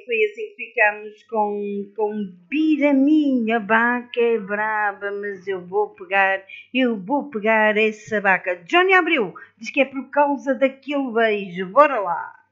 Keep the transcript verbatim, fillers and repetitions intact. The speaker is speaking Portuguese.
foi assim que ficámos com, com Bira minha vaca é braba, mas eu vou pegar, eu vou pegar essa vaca. Johnny Abreu diz que é por causa daquele beijo, bora lá!